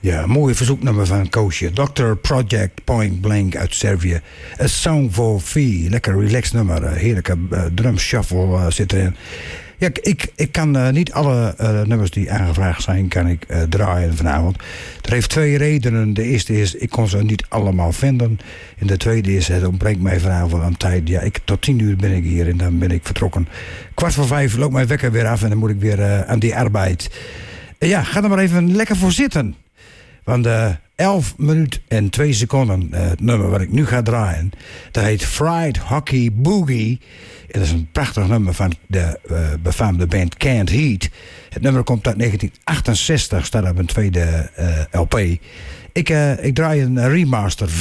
Ja, een mooie verzoeknummer van Koosje. Dr. Project Point Blank uit Servië. A Song for Fee. Lekker relaxed nummer. Heerlijke drum shuffle zit erin. Ja, ik kan niet alle nummers die aangevraagd zijn, kan ik draaien vanavond. Dat heeft twee redenen. De eerste is, ik kon ze niet allemaal vinden. En de tweede is, het ontbreekt mij vanavond aan tijd. Ja, tot 10 uur ben ik hier en dan ben ik vertrokken. 4:15 loopt mijn wekker weer af en dan moet ik weer aan die arbeid. Ja, ga er maar even lekker voor zitten. Want 11 minuten en 2 seconden, het nummer wat ik nu ga draaien, dat heet Fried Hockey Boogie. En dat is een prachtig nummer van de befaamde band Can't Heat. Het nummer komt uit 1968, staat op een tweede LP. Ik draai een remaster